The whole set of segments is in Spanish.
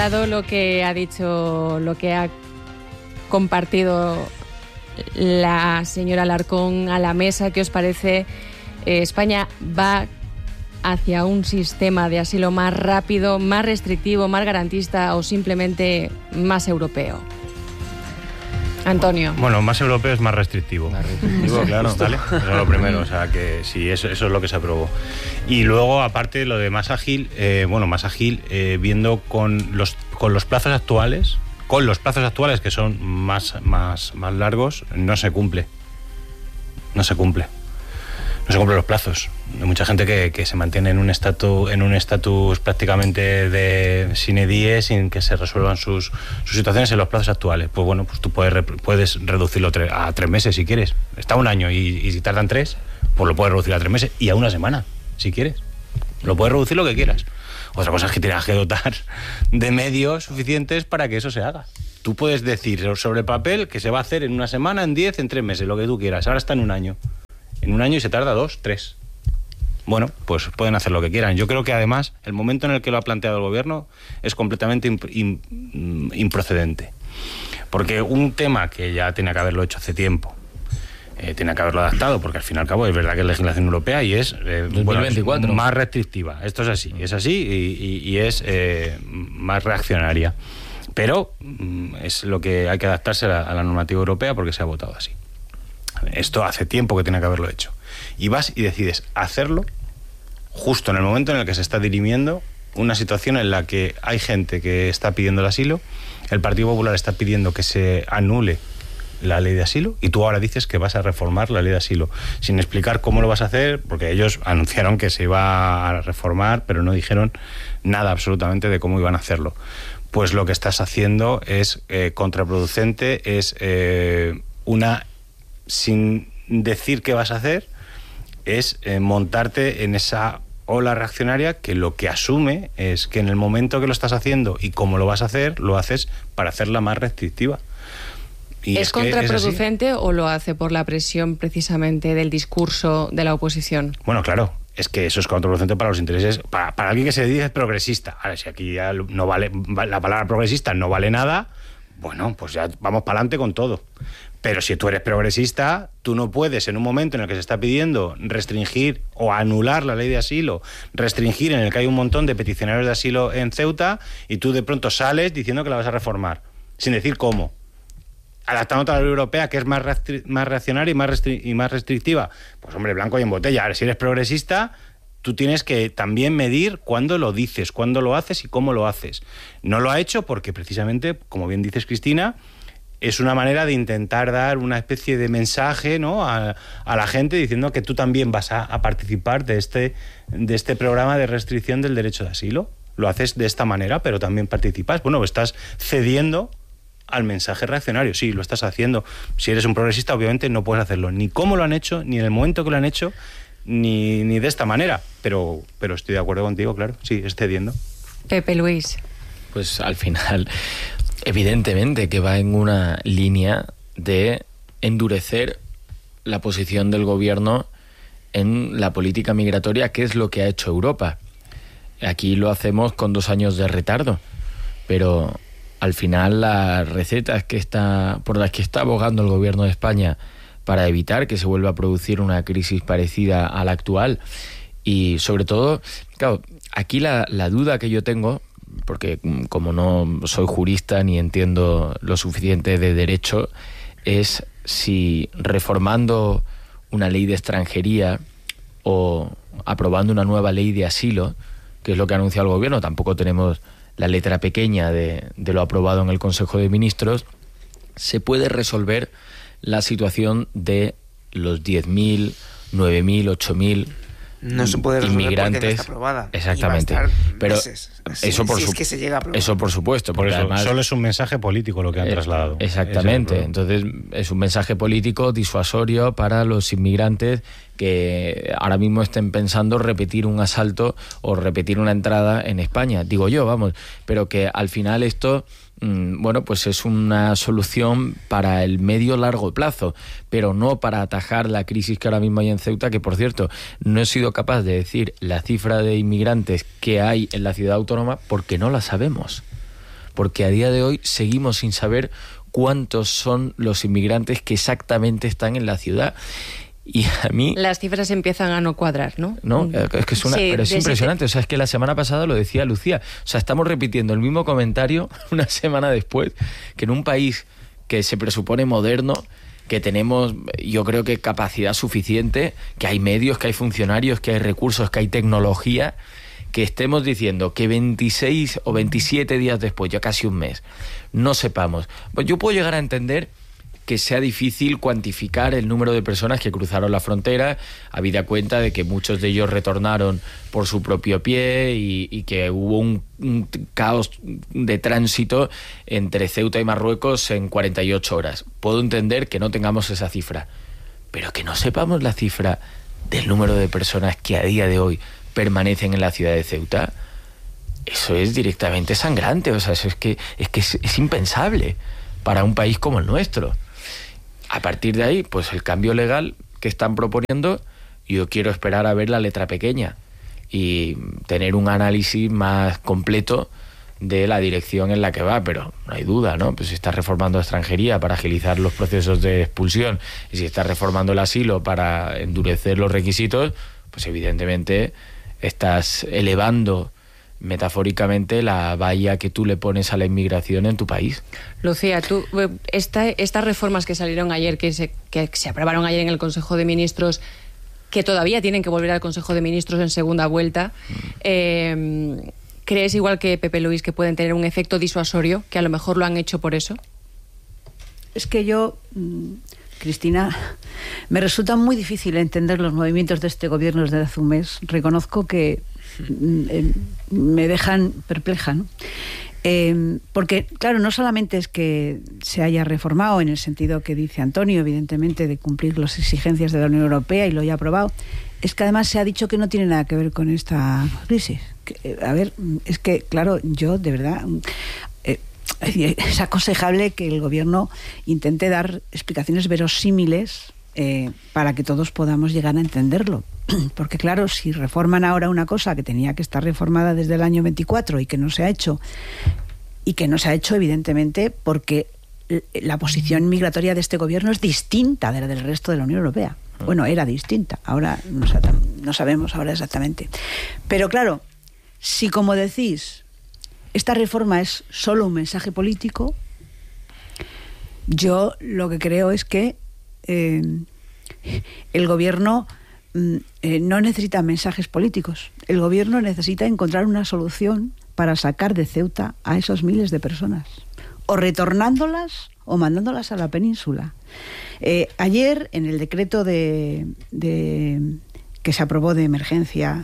Lo que ha dicho, lo que ha compartido la señora Alarcón a la mesa, ¿qué os parece? España va hacia un sistema de asilo más rápido, más restrictivo, más garantista o simplemente más europeo. Antonio. Bueno, más europeo es más restrictivo. Más restrictivo, claro. ¿Vale? Eso es lo primero, o sea que sí, eso es lo que se aprobó. Y luego, aparte, lo de más ágil, viendo con los plazos actuales, que son más largos, no se cumple. No se cumplen los plazos. Hay mucha gente que se mantiene en un estatus prácticamente de sine die, sin que se resuelvan sus situaciones en los plazos actuales. Pues bueno, pues tú puedes reducirlo a 3 meses si quieres. Está un año y si tardan 3, pues lo puedes reducir a 3 meses y a 1 semana, si quieres. Lo puedes reducir lo que quieras. Otra cosa es que tienes que dotar de medios suficientes para que eso se haga. Tú puedes decir sobre el papel que se va a hacer en 1 semana, en 10, en 3 meses, lo que tú quieras. Ahora está en 1 año. En 1 año y se tarda 2, 3. Bueno, pues pueden hacer lo que quieran. Yo creo que además el momento en el que lo ha planteado el gobierno es completamente improcedente. Porque un tema que ya tenía que haberlo hecho hace tiempo, tiene que haberlo adaptado, porque al fin y al cabo es verdad que es legislación europea y es, 2024. Es más restrictiva. Esto es así y es más reaccionaria. Pero es lo que hay que adaptarse a la normativa europea porque se ha votado así. Esto hace tiempo que tiene que haberlo hecho. Y vas y decides hacerlo justo en el momento en el que se está dirimiendo una situación en la que hay gente que está pidiendo el asilo, el Partido Popular está pidiendo que se anule la ley de asilo y tú ahora dices que vas a reformar la ley de asilo sin explicar cómo lo vas a hacer, porque ellos anunciaron que se iba a reformar, pero no dijeron nada absolutamente de cómo iban a hacerlo. Pues lo que estás haciendo es contraproducente, es sin decir qué vas a hacer, es montarte en esa ola reaccionaria que lo que asume es que en el momento que lo estás haciendo y cómo lo vas a hacer, lo haces para hacerla más restrictiva. Y ¿Es contraproducente o lo hace por la presión precisamente del discurso de la oposición? Bueno, claro, es que eso es contraproducente para los intereses, para alguien que se dice progresista. Ahora, si aquí ya no vale, la palabra progresista no vale nada, bueno, pues ya vamos para adelante con todo. Pero si tú eres progresista, tú no puedes, en un momento en el que se está pidiendo restringir o anular la ley de asilo, restringir en el que hay un montón de peticionarios de asilo en Ceuta, y tú de pronto sales diciendo que la vas a reformar, sin decir cómo. Adaptándote a la ley europea, que es más reaccionaria y más restrictiva. Pues hombre, blanco y en botella. Ahora, si eres progresista, tú tienes que también medir cuándo lo dices, cuándo lo haces y cómo lo haces. No lo ha hecho porque precisamente, como bien dices, Cristina, es una manera de intentar dar una especie de mensaje, ¿no?, a la gente diciendo que tú también vas a participar de este programa de restricción del derecho de asilo. Lo haces de esta manera, pero también participas. Bueno, estás cediendo al mensaje reaccionario. Sí, lo estás haciendo. Si eres un progresista, obviamente no puedes hacerlo ni cómo lo han hecho, ni en el momento que lo han hecho, ni de esta manera. Pero estoy de acuerdo contigo, claro. Sí, es cediendo. Pepe Luis. Pues al final, evidentemente que va en una línea de endurecer la posición del gobierno en la política migratoria, que es lo que ha hecho Europa. Aquí lo hacemos con 2 años de retardo, pero al final las recetas por las que está abogando el gobierno de España para evitar que se vuelva a producir una crisis parecida a la actual, y sobre todo, claro, aquí la duda que yo tengo, porque como no soy jurista ni entiendo lo suficiente de derecho, es si reformando una ley de extranjería o aprobando una nueva ley de asilo, que es lo que ha anunciado el gobierno, tampoco tenemos la letra pequeña de lo aprobado en el Consejo de Ministros, se puede resolver la situación de los 10.000, 9.000, 8.000 no se puede resolver inmigrantes. Porque no está aprobada. Exactamente. Pero es que se llega a aprobar. Eso por supuesto. Por eso además, solo es un mensaje político lo que han trasladado. Exactamente. Entonces es un mensaje político disuasorio para los inmigrantes que ahora mismo estén pensando repetir un asalto o repetir una entrada en España. Digo yo, vamos. Pero que al final esto, bueno, pues es una solución para el medio-largo plazo, pero no para atajar la crisis que ahora mismo hay en Ceuta, que por cierto, no he sido capaz de decir la cifra de inmigrantes que hay en la ciudad autónoma porque no la sabemos. porque a día de hoy seguimos sin saber cuántos son los inmigrantes que exactamente están en la ciudad. Y a mí... Las cifras empiezan a no cuadrar, ¿no? No, es que pero es impresionante. O sea, es que la semana pasada lo decía Lucía. O sea, estamos repitiendo el mismo comentario una semana después, que en un país que se presupone moderno, que tenemos, yo creo que capacidad suficiente, que hay medios, que hay funcionarios, que hay recursos, que hay tecnología, que estemos diciendo que 26 o 27 días después, ya casi un mes, no sepamos. Pues yo puedo llegar a entender que sea difícil cuantificar el número de personas que cruzaron la frontera, habida cuenta de que muchos de ellos retornaron por su propio pie y que hubo un caos de tránsito entre Ceuta y Marruecos en 48 horas. Puedo entender que no tengamos esa cifra, pero que no sepamos la cifra del número de personas que a día de hoy permanecen en la ciudad de Ceuta, eso es directamente sangrante. O sea, eso es impensable para un país como el nuestro. A partir de ahí, pues el cambio legal que están proponiendo, yo quiero esperar a ver la letra pequeña y tener un análisis más completo de la dirección en la que va, pero no hay duda, ¿no? Pues si está reformando extranjería para agilizar los procesos de expulsión y si está reformando el asilo para endurecer los requisitos, pues evidentemente estás elevando metafóricamente la valla que tú le pones a la inmigración en tu país. Lucía, tú, estas reformas que salieron ayer, que se aprobaron ayer en el Consejo de Ministros, que todavía tienen que volver al Consejo de Ministros en segunda vuelta, ¿crees, igual que Pepe Luis, que pueden tener un efecto disuasorio, que a lo mejor lo han hecho por eso? Es que yo, Cristina, me resulta muy difícil entender los movimientos de este gobierno desde hace un mes. Reconozco que me dejan perpleja, ¿no? Porque, claro, no solamente es que se haya reformado en el sentido que dice Antonio, evidentemente, de cumplir las exigencias de la Unión Europea y lo haya aprobado, es que además se ha dicho que no tiene nada que ver con esta crisis. A ver, es que, claro, yo de verdad... es aconsejable que el gobierno intente dar explicaciones verosímiles para que todos podamos llegar a entenderlo. Porque claro, si reforman ahora una cosa que tenía que estar reformada desde el año 24 y que no se ha hecho, evidentemente porque la posición migratoria de este gobierno es distinta de la del resto de la Unión Europea. Bueno, era distinta, ahora no sabemos ahora exactamente. Pero claro, si, como decís, esta reforma es solo un mensaje político, yo lo que creo es que el gobierno no necesita mensajes políticos. El gobierno necesita encontrar una solución para sacar de Ceuta a esos miles de personas, o retornándolas o mandándolas a la península. Ayer, en el decreto que se aprobó de emergencia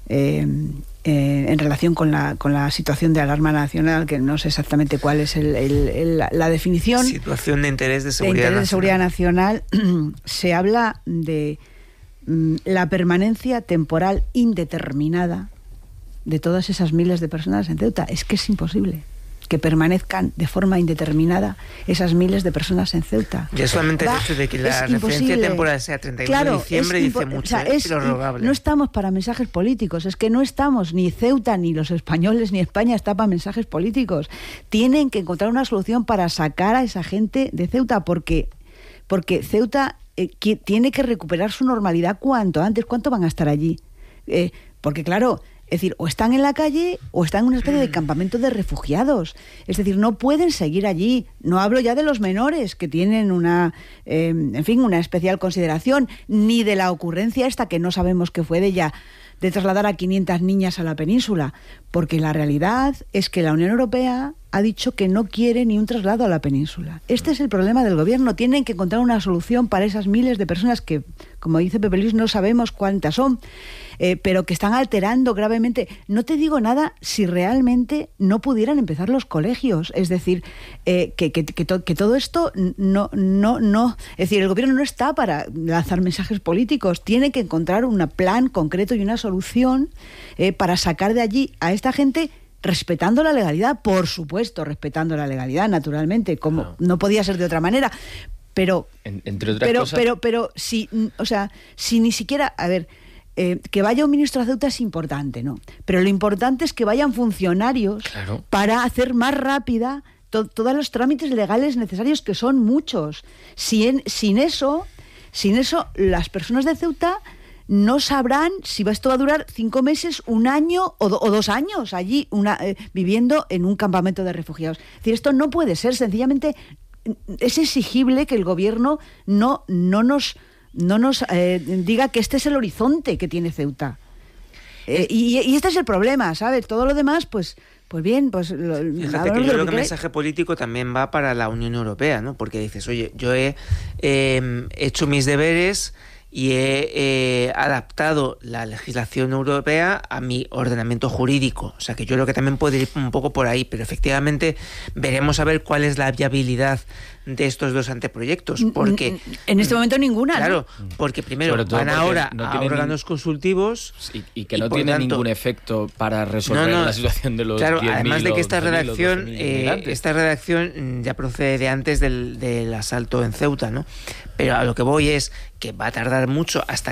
en relación con la situación de alarma nacional, que no sé exactamente cuál es la definición. Situación de interés de seguridad nacional. Se habla de la permanencia temporal indeterminada de todas esas miles de personas en Ceuta. Es que es imposible que permanezcan de forma indeterminada esas miles de personas en Ceuta. Ya solamente el hecho de que la referencia temporal sea 31 de diciembre dice mucho, es irrogable. No estamos para mensajes políticos, es que no estamos, ni Ceuta, ni los españoles, ni España está para mensajes políticos. Tienen que encontrar una solución para sacar a esa gente de Ceuta, porque Ceuta tiene que recuperar su normalidad cuanto antes. ¿Cuánto van a estar allí? Porque claro... Es decir, o están en la calle o están en una especie de campamento de refugiados. Es decir, no pueden seguir allí. No hablo ya de los menores, que tienen una especial consideración, ni de la ocurrencia esta que no sabemos qué fue de ella, de trasladar a 500 niñas a la península. Porque la realidad es que la Unión Europea ha dicho que no quiere ni un traslado a la península. Este es el problema del gobierno. Tienen que encontrar una solución para esas miles de personas que, como dice Pepe Luis, no sabemos cuántas son, pero que están alterando gravemente. No te digo nada si realmente no pudieran empezar los colegios. Es decir, que todo esto no. Es decir, el gobierno no está para lanzar mensajes políticos. Tiene que encontrar un plan concreto y una solución para sacar de allí a esta gente, respetando la legalidad, por supuesto, respetando la legalidad, naturalmente, como no podía ser de otra manera. Pero, entre otras cosas... pero si ni siquiera, a ver, que vaya un ministro a Ceuta es importante, ¿no? Pero lo importante es que vayan funcionarios para hacer más rápida todos los trámites legales necesarios, que son muchos. Sin eso, las personas de Ceuta no sabrán si esto va a durar 5 meses, 1 año o 2 años allí viviendo en un campamento de refugiados. Es decir, esto no puede ser. Sencillamente es exigible que el gobierno no nos diga que este es el horizonte que tiene Ceuta. Y este es el problema, ¿sabes? Todo lo demás, pues bien, pues... Fíjate que yo creo que el mensaje político también va para la Unión Europea, ¿no? Porque dices, oye, yo he hecho mis deberes y he adaptado la legislación europea a mi ordenamiento jurídico. O sea, que yo creo que también puede ir un poco por ahí, pero efectivamente veremos a ver cuál es la viabilidad de estos 2 anteproyectos, porque... En este momento ninguna. Claro, porque primero van ahora a órganos consultivos... Y que no tiene ningún efecto para resolver la situación de los 10.000. Claro, además de que esta redacción ya procede de antes del asalto en Ceuta, ¿no? Pero a lo que voy es que va a tardar mucho hasta